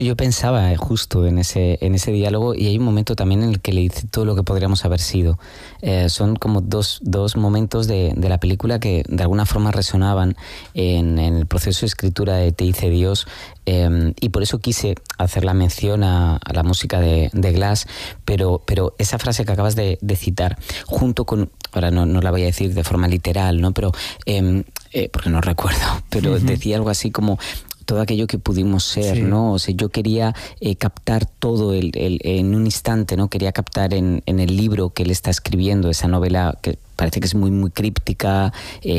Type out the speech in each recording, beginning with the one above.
Yo pensaba justo en ese diálogo, y hay un momento también en el que le dice todo lo que podríamos haber sido. Son como dos momentos de la película que de alguna forma resonaban en el proceso de escritura de Te hice Dios, y por eso quise hacer la mención a la música de Glass, pero esa frase que acabas de citar, junto con, ahora no la voy a decir de forma literal, ¿no? Pero porque no recuerdo, pero decía algo así como todo aquello que pudimos ser, sí, ¿no? O sea, yo quería captar todo en un instante, ¿no? Quería captar en el libro que él está escribiendo, esa novela que parece que es muy, muy críptica,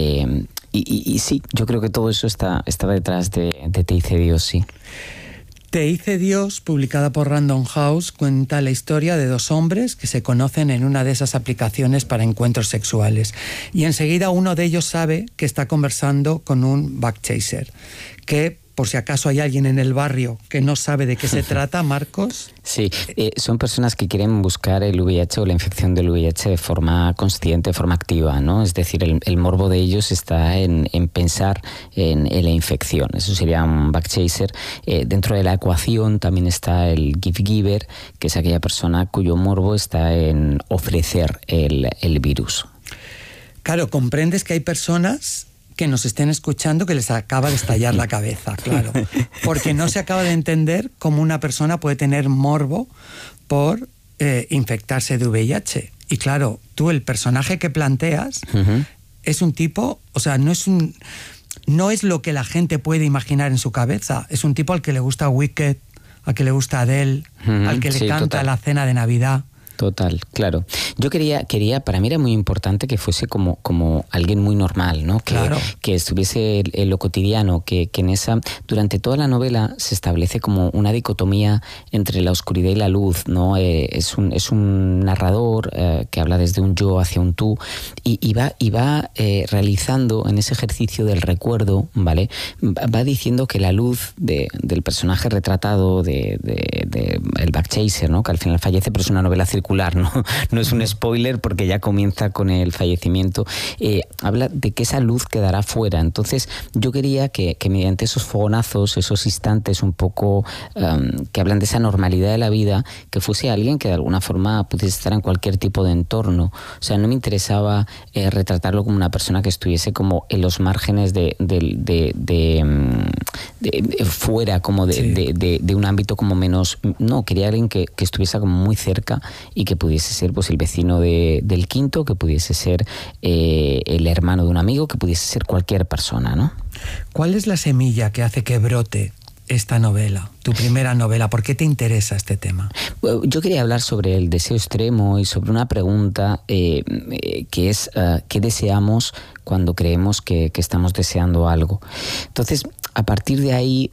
y sí, yo creo que todo eso estaba detrás de Te hice Dios, sí. Te hice Dios, publicada por Random House, cuenta la historia de dos hombres que se conocen en una de esas aplicaciones para encuentros sexuales. Y enseguida uno de ellos sabe que está conversando con un backchaser, que, por si acaso hay alguien en el barrio que no sabe de qué se trata, Marcos. Sí, son personas que quieren buscar el VIH o la infección del VIH de forma consciente, de forma activa, ¿no? Es decir, el morbo de ellos está en pensar en la infección. Eso sería un backchaser. Dentro de la ecuación también está el gift giver, que es aquella persona cuyo morbo está en ofrecer el virus. Claro, comprendes que hay personas que nos estén escuchando que les acaba de estallar la cabeza, claro, porque no se acaba de entender cómo una persona puede tener morbo por infectarse de VIH. Y claro, tú, el personaje que planteas es un tipo, o sea, no es lo que la gente puede imaginar en su cabeza, es un tipo al que le gusta Wicked, al que le gusta Adele, al que le canta la cena de Navidad. Total, claro. Yo quería, para mí era muy importante que fuese como alguien muy normal, ¿no? Claro. Que estuviese en lo cotidiano, que en esa, durante toda la novela se establece como una dicotomía entre la oscuridad y la luz, ¿no? Es un narrador que habla desde un yo hacia un tú, y va realizando en ese ejercicio del recuerdo, ¿vale? Va diciendo que la luz del personaje retratado de el backchaser, ¿no? Que al final fallece, pero es una novela circular, no es un spoiler porque ya comienza con el fallecimiento. Habla de que esa luz quedará fuera. Entonces yo quería que mediante esos fogonazos, esos instantes un poco que hablan de esa normalidad de la vida, que fuese alguien que de alguna forma pudiese estar en cualquier tipo de entorno. O sea, no me interesaba retratarlo como una persona que estuviese como en los márgenes de fuera, como de un ámbito como menos. No, quería alguien que estuviese como muy cerca y que pudiese ser pues el vecino del quinto, que pudiese ser el hermano de un amigo, que pudiese ser cualquier persona, ¿no? ¿Cuál es la semilla que hace que brote esta novela, tu primera novela? ¿Por qué te interesa este tema? Yo quería hablar sobre el deseo extremo y sobre una pregunta que es ¿qué deseamos cuando creemos que estamos deseando algo? Entonces, a partir de ahí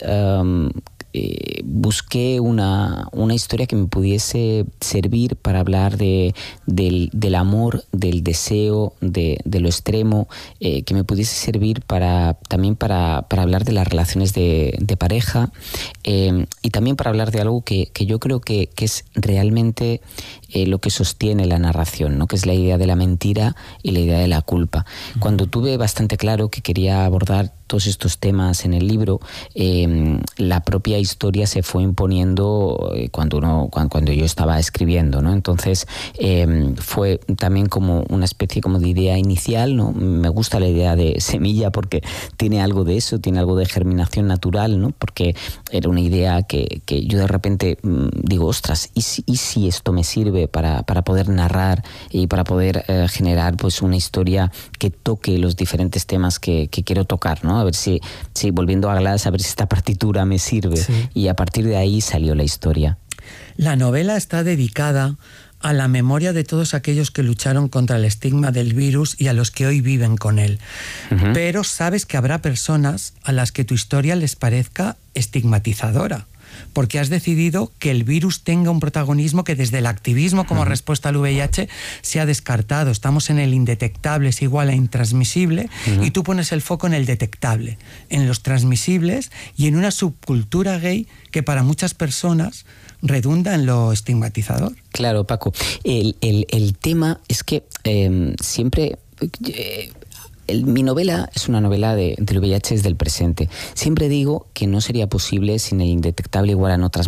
busqué una historia que me pudiese servir para hablar del amor, del deseo, de lo extremo, que me pudiese servir también para hablar de las relaciones de pareja, y también para hablar de algo que yo creo que es realmente lo que sostiene la narración, ¿no? Que es la idea de la mentira y la idea de la culpa. Cuando tuve bastante claro que quería abordar todos estos temas en el libro, la propia historia se fue imponiendo cuando yo estaba escribiendo, ¿no? Entonces fue también como una especie como de idea inicial, ¿no? Me gusta la idea de semilla porque tiene algo de eso, tiene algo de germinación natural, ¿no? Porque era una idea que yo de repente digo, ostras, ¿y si esto me sirve para poder narrar y para poder generar pues una historia que toque los diferentes temas que quiero tocar, ¿no? A ver si volviendo a Glass, a ver si esta partitura me sirve. Sí. Y a partir de ahí salió la historia. La novela está dedicada a la memoria de todos aquellos que lucharon contra el estigma del virus y a los que hoy viven con él. Pero sabes que habrá personas a las que tu historia les parezca estigmatizadora, porque has decidido que el virus tenga un protagonismo que desde el activismo como respuesta al VIH se ha descartado. Estamos en el indetectable es igual a intransmisible, y tú pones el foco en el detectable, en los transmisibles y en una subcultura gay que para muchas personas redunda en lo estigmatizador. Claro, Paco. El tema es que siempre... Mi novela es una novela del VIH desde el presente. Siempre digo que no sería posible sin el indetectable igual en otras